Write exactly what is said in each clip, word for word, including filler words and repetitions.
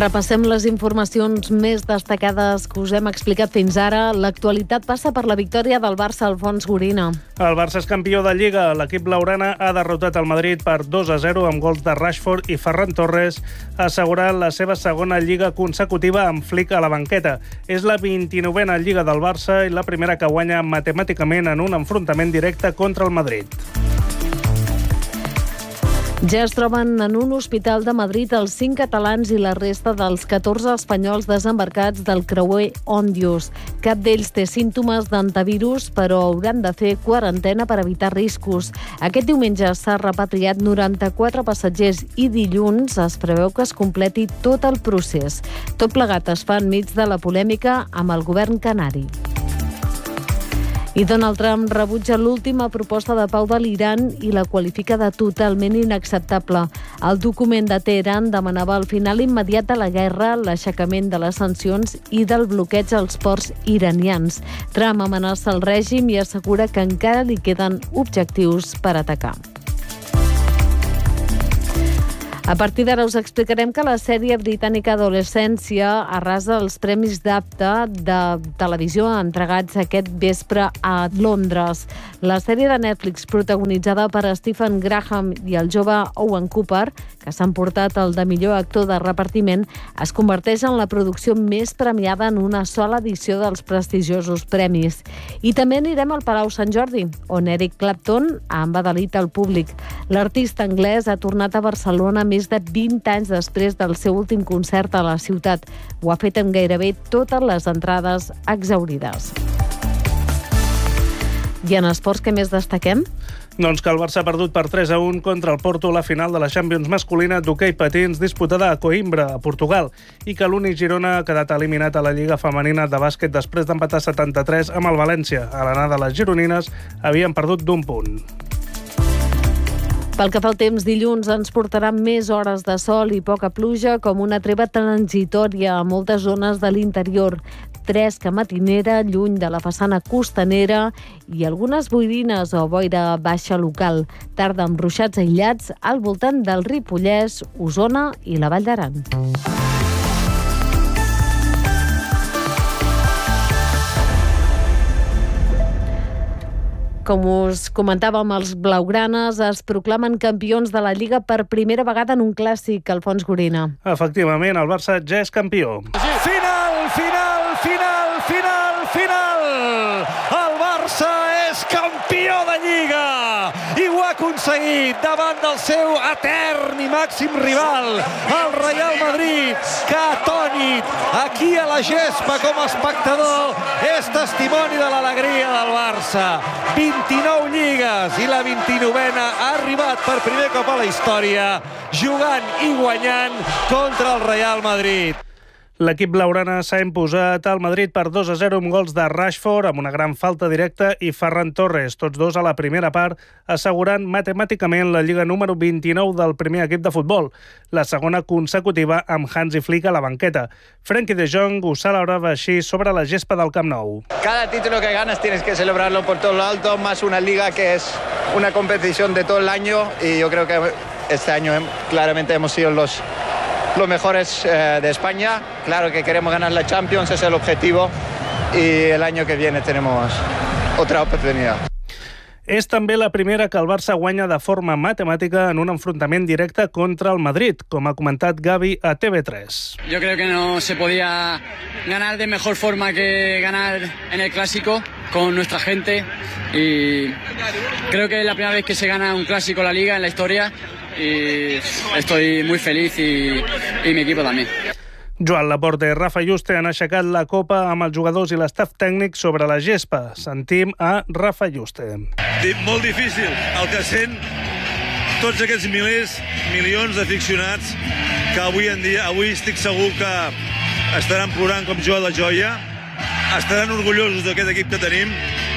Repassem les informacions més destacades que us hem explicat fins ara. L'actualitat passa per la victòria del Barça al Fons Gorina. El Barça és campió de Lliga. L'equip blaugrana ha derrotat el Madrid per dos a zero amb gols de Rashford i Ferran Torres, assegurant la seva segona Lliga consecutiva amb Flick a la banqueta. És la vint-i-novena Lliga del Barça i la primera que guanya matemàticament en un enfrontament directe contra el Madrid. Ja es troben en un hospital de Madrid els cinc catalans i la resta dels catorze espanyols desembarcats del creuer Òndius. Cap d'ells té símptomes d'antivirus, però hauran de fer quarantena per evitar riscos. Aquest diumenge s'ha repatriat noranta-quatre passatgers i dilluns es preveu que es completi tot el procés. Tot plegat es fa enmig de la polèmica amb el govern canari. I Donald Trump rebutja l'última proposta de pau de l'Iran i la qualifica de totalment inacceptable. El document de Teheran demanava el final immediat de la guerra, l'aixecament de les sancions i del bloqueig als ports iranians. Trump amenaça el règim i assegura que encara li queden objectius per atacar. A partir d'ara us explicarem que la sèrie britànica Adolescència arrasa els premis d'apte de televisió entregats aquest vespre a Londres. La sèrie de Netflix, protagonitzada per Stephen Graham i el jove Owen Cooper, que s'han portat el de millor actor de repartiment, es converteix en la producció més premiada en una sola edició dels prestigiosos premis. I també anirem al Palau Sant Jordi, on Eric Clapton ha embadalit el públic. L'artista anglès ha tornat a Barcelona més de vint anys després del seu últim concert a la ciutat. Ho ha fet amb gairebé totes les entrades exhaurides. I en esports, què més destaquem? Doncs que el Barça ha perdut per tres a un contra el Porto la final de la Champions masculina d'hoquei patins disputada a Coimbra, a Portugal, i que l'únic Girona ha quedat eliminat a la Lliga Femenina de bàsquet després d'empatar setanta-tres amb el València. A l'anada, les gironines havien perdut d'un punt. Pel que fa al temps, dilluns ens portarà més hores de sol i poca pluja, com una treva transitòria a moltes zones de l'interior. Fresca matinera, lluny de la façana costanera i algunes boirines o boira baixa local. Tarda amb ruixats aïllats al voltant del Ripollès, Osona i la Vall d'Aran. Com us comentàvem, els blaugranes es proclamen campions de la Lliga per primera vegada en un clàssic, al Fons Gorina. Efectivament, el Barça ja és campió. Final, final, final, final, final! El Barça és campió de Lliga! I ho ha aconseguit davant del seu etern i màxim rival, el Real Madrid, que atònit aquí a la gespa com a espectador és testimoni de l'alegria del Barça. vint-i-nou lligues i la vint-i-novena ha arribat per primer cop a la història jugant i guanyant contra el Real Madrid. L'equip blaugrana s'ha imposat al Madrid per dos a zero amb gols de Rashford, amb una gran falta directa, i Ferran Torres, tots dos a la primera part, assegurant matemàticament la Lliga número vint-i-nou del primer equip de futbol, la segona consecutiva amb Hansi Flick a la banqueta. Frenkie de Jong ho celebrava així sobre la gespa del Camp Nou. Cada título que ganas tienes que celebrarlo por todo lo alto, más una liga que es una competición de todo el año, y yo creo que este año claramente hemos sido los los mejores eh, de España. Claro que queremos ganar la Champions, ese es el objetivo, y el año que viene tenemos otra oportunidad. És també la primera que el Barça guanya de forma matemàtica en un enfrontament directe contra el Madrid, com ha comentat Gavi a T V tres. Yo creo que no se podía ganar de mejor forma que ganar en el Clásico con nuestra gente, y creo que es la primera vez que se gana un Clásico en la Liga en la historia, y estoy muy feliz y, y mi equipo también. Joan Laporta i Rafa Juste han aixecat la copa amb els jugadors i l'estaf tècnic sobre la gespa. Sentim a Rafa Juste. Molt difícil el que sent tots aquests milers, milions d'aficionats que avui en dia, avui estic segur que estaran plorant com jo a la joia, estaran orgullosos d'aquest equip que tenim,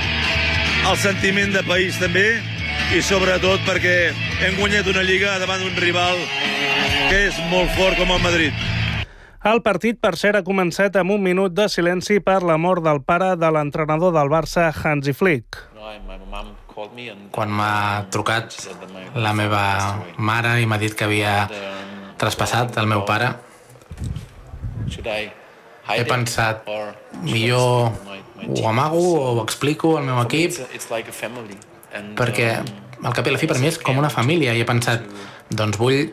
el sentiment de país també, i sobretot perquè hem guanyat una lliga davant d'un rival que és molt fort com el Madrid. El partit, per cert, ha començat amb un minut de silenci per la mort del pare de l'entrenador del Barça, Hansi Flick. Quan m'ha trucat la meva mare i m'ha dit que havia traspassat el meu pare, he pensat, millor ho amago o ho explico al meu equip, perquè al cap i a la fi per mi és com una família, i he pensat, doncs vull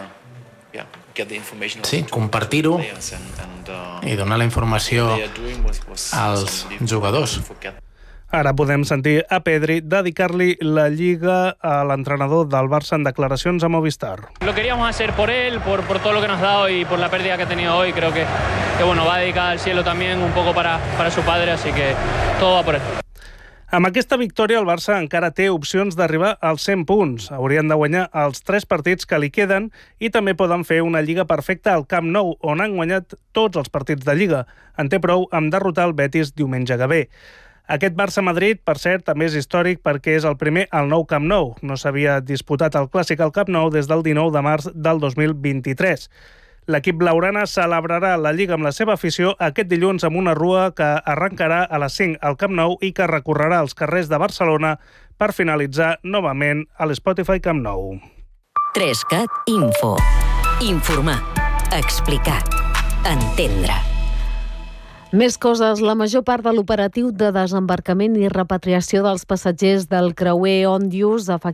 sí, compartir-ho i donar la informació als jugadors. Ara podem sentir a Pedri dedicar-li la Lliga a l'entrenador del Barça en declaracions a Movistar. Lo queríamos hacer por él, por, por todo lo que nos ha dado y por la pérdida que ha tenido hoy. Creo que, que bueno, va a dedicar al cielo también un poco para, para su padre, así que todo va por él. Amb aquesta victòria, el Barça encara té opcions d'arribar als cent punts. Haurien de guanyar els tres partits que li queden i també poden fer una Lliga perfecta al Camp Nou, on han guanyat tots els partits de Lliga. En té prou amb derrotar el Betis diumenge que ve. Aquest Barça-Madrid, per cert, també és històric perquè és el primer al nou Camp Nou. No s'havia disputat el Clàssic al Camp Nou des del dinou de març del dos mil vint-i-tres. L'equip blaugrana celebrarà la Lliga amb la seva afició aquest dilluns amb una rua que arrencarà a les cinc al Camp Nou i que recorrerà els carrers de Barcelona per finalitzar novament a l'Spotify Camp Nou. Trescat Info. Informar. Explicar. Entendre. Més coses. La major part de l'operatiu de desembarcament i repatriació dels passatgers del creuer Ondius, efectuat